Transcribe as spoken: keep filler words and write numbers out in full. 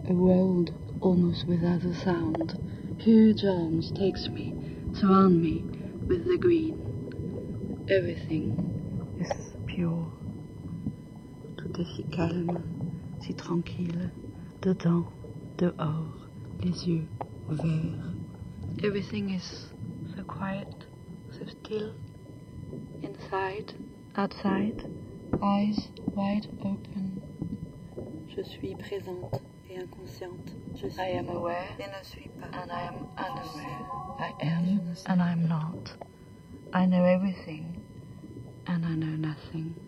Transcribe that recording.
A world almost without a sound. Huge arms takes me, surround me with the green. Everything is pure. Tout est si calme, si tranquille. Dedans, dehors, les yeux ouverts. Everything is so quiet, so still. Inside, outside, eyes wide open. Je suis présente et inconsciente. Je suis I am aware et ne suis pas. And I am unaware. I am and I am not. I know everything and I know nothing.